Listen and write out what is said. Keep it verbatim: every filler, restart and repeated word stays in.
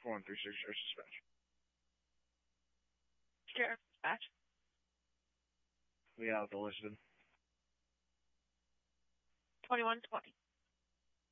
four one three six, Sheriff's Dispatch. Sheriff's Dispatch. We have the listed. twenty-one twenty.